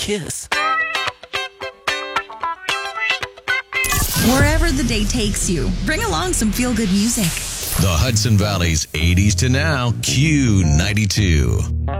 Kiss. Wherever the day takes you, bring along some feel-good music. The Hudson Valley's 80s to now Q92.